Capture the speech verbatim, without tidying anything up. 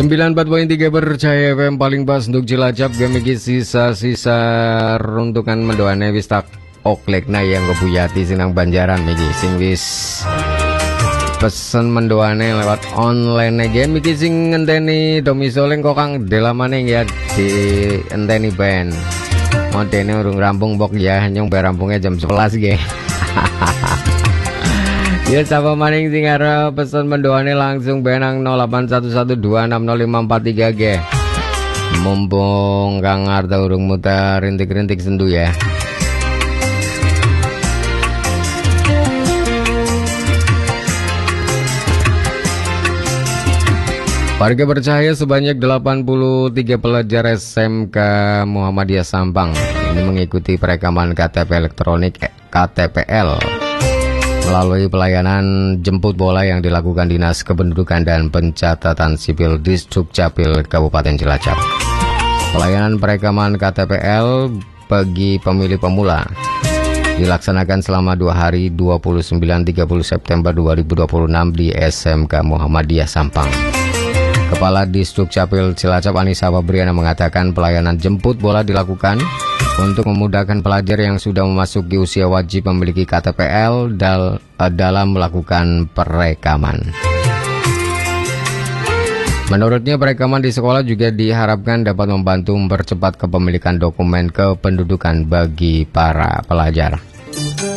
sembilan puluh empat koma tiga Berjaya F M paling pas untuk Cilacap. Gemiki sisa-sisa runtukan mendoane wis tak oklekna yang kebuyati sinang Banjaran iki sing wis pesen mendoane lewat online game iki sing ngenteni domisile kok Kang delamane ya di enteni ben. Modene urung rampung bok ya, nyong berampungnya jam sebelas ge. Ya sapa maning sing arep pesen mendoane langsung benang nol delapan satu satu dua enam nol lima empat tiga ge. Mumpung Kang Arta urung muter rintik-rintik sendu ya. Warga percaya sebanyak delapan puluh tiga pelajar S M K Muhammadiyah Sampang ini mengikuti perekaman K T P elektronik K T P L melalui pelayanan jemput bola yang dilakukan Dinas Kependudukan dan Pencatatan Sipil Disdukcapil Kabupaten Cilacap. Pelayanan perekaman K T P L bagi pemilih pemula dilaksanakan selama dua hari dua puluh sembilan sampai tiga puluh September dua ribu dua puluh enam di S M K Muhammadiyah Sampang. Kepala Disdukcapil Cilacap Anissa Fabriana mengatakan pelayanan jemput bola dilakukan untuk memudahkan pelajar yang sudah memasuki usia wajib memiliki K T P L dal, dalam melakukan perekaman. Menurutnya perekaman di sekolah juga diharapkan dapat membantu mempercepat kepemilikan dokumen kependudukan bagi para pelajar.